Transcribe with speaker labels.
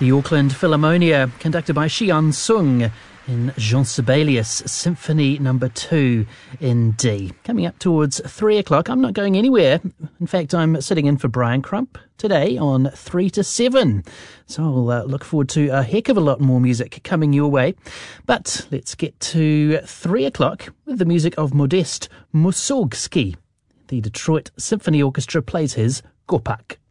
Speaker 1: The Auckland Philharmonia, conducted by Xian Sung in Jean Sibelius Symphony No. 2 in D. Coming up towards 3 o'clock, I'm not going anywhere. In fact, I'm sitting in for Brian Crump today on 3 to 7. So I'll look forward to a heck of a lot more music coming your way. But let's get to 3 o'clock with the music of Modest Mussorgsky. The Detroit Symphony Orchestra plays his Gopak.